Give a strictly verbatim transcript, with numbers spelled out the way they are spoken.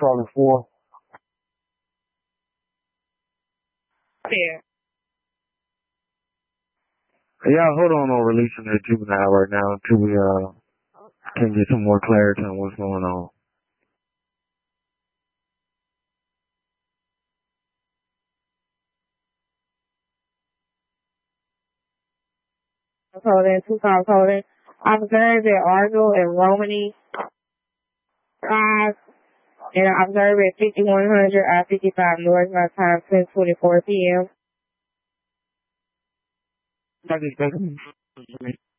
Charlie four. Yeah. Yeah, hold on on releasing the juvenile right now until we uh can get some more clarity on what's going on. Holding, two times holding. Observe at Argo and Romany five, and observe at fifty-one hundred I fifty-five North by time ten twenty-four p m I just